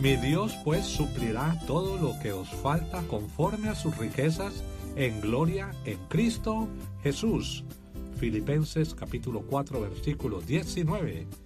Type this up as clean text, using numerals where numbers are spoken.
Mi Dios pues suplirá todo lo que os falta conforme a sus riquezas en gloria en Cristo Jesús. Filipenses capítulo 4 versículo 19.